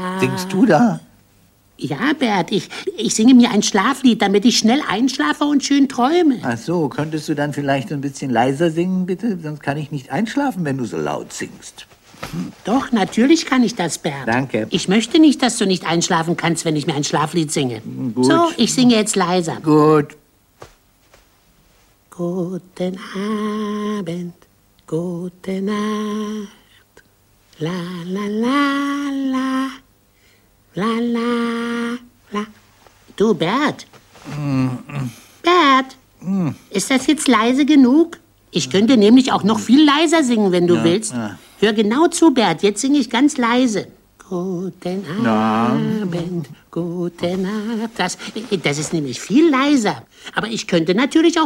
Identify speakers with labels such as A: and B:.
A: Singst du da?
B: Ja, Bert, ich singe mir ein Schlaflied, damit ich schnell einschlafe und schön träume.
A: Ach so, könntest du dann vielleicht ein bisschen leiser singen, bitte? Sonst kann ich nicht einschlafen, wenn du so laut singst.
B: Doch, natürlich kann ich das, Bert.
A: Danke.
B: Ich möchte nicht, dass du nicht einschlafen kannst, wenn ich mir ein Schlaflied singe.
A: Gut.
B: So, ich singe jetzt leiser.
A: Gut.
B: Guten Abend, gute Nacht. La la la la, la la la. Du, Bert. Bert, ist das jetzt leise genug? Ich könnte nämlich auch noch viel leiser singen, wenn du willst.
A: ja.
B: Hör genau zu, Bert. Jetzt singe ich ganz leise. Guten Abend, gute Nacht. Das ist nämlich viel leiser. Aber ich könnte natürlich auch